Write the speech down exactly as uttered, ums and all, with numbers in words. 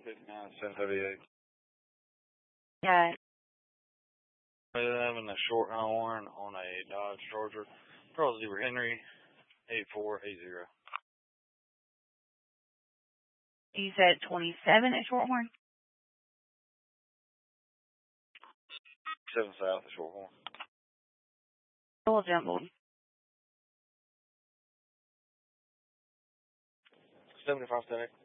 fifty-nine, seven thirty-eight. Yeah. Having a short horn on a Dodge Charger. Pearl Zebra Henry, eight four eight zero. You said twenty-seven at Shorthorn? seven South at Shorthorn. A little jumbled. seventy-five ten.